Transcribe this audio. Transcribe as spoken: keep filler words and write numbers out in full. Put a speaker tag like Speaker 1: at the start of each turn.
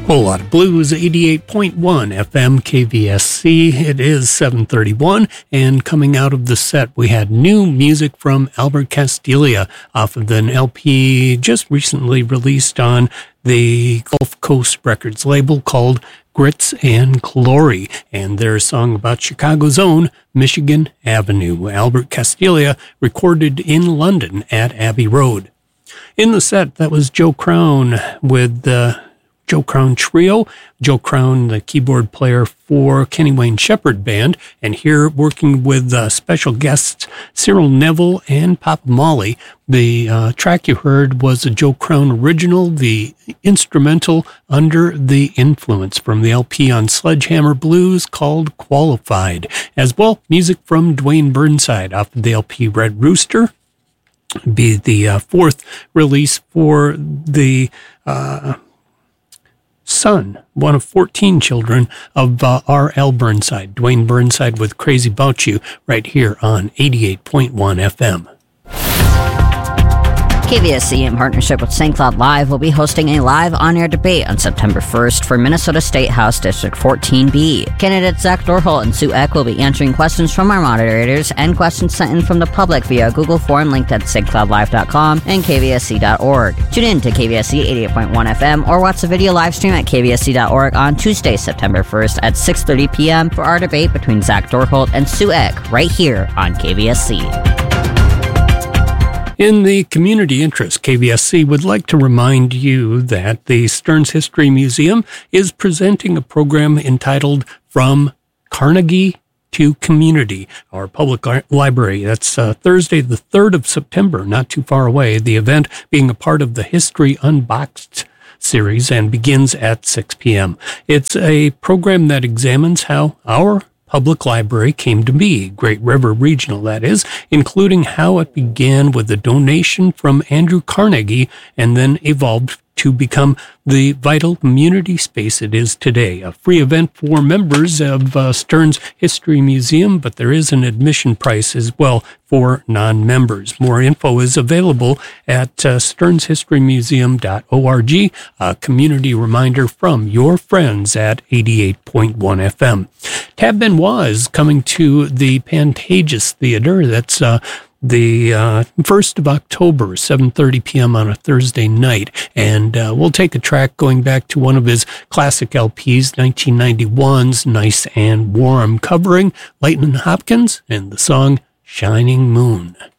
Speaker 1: Whole Lot of Blues, eighty-eight point one F M K V S C. It is seven thirty-one, and coming out of the set, we had new music from Albert Castiglia off of an L P just recently released on the Gulf Coast Records label called Grits and Glory, and their song about Chicago's own Michigan Avenue. Albert Castiglia recorded in London at Abbey Road. In the set, that was Joe Crown with the Joe Crown Trio. Joe Crown, the keyboard player for Kenny Wayne Shepherd Band, and here working with uh, special guests Cyril Neville and Papa Molly. The uh, track you heard was a Joe Crown original, the instrumental Under the Influence from the L P on Sledgehammer Blues called Qualified. As well, music from Dwayne Burnside off of the L P Red Rooster. Be the uh, fourth release for the uh, son, one of fourteen children of uh, R L Burnside, Dwayne Burnside with Crazy About You, right here on eighty-eight point one F M.
Speaker 2: K V S C, in partnership with Saint Cloud Live, will be hosting a live on-air debate on September first for Minnesota State House District fourteen B. Candidates Zach Dorholt and Sue Eck will be answering questions from our moderators and questions sent in from the public via Google form linked at st cloud live dot com and k v s c dot org. Tune in to K V S C eighty-eight point one F M or watch the video live stream at k v s c dot org on Tuesday, September first at six thirty p.m. for our debate between Zach Dorholt and Sue Eck right here on K V S C.
Speaker 1: In the community interest, K V S C would like to remind you that the Stearns History Museum is presenting a program entitled From Carnegie to Community, our public library. That's uh, Thursday, the third of September, not too far away. The event being a part of the History Unboxed series and begins at six p.m. It's a program that examines how our public library came to be, Great River Regional, that is, including how it began with a donation from Andrew Carnegie and then evolved to become the vital community space it is today. A free event for members of uh, Stearns History Museum, but there is an admission price as well for non-members. More info is available at uh, stearns history museum dot org. A community reminder from your friends at eighty-eight point one F M. Tab Benoit is coming to the Pantages Theater. That's uh, the uh, first of October, seven thirty p.m. on a Thursday night. And uh, we'll take a track going back to one of his classic L Ps, nineteen ninety-one's Nice and Warm, covering Lightnin' Hopkins and the song Shining Moon.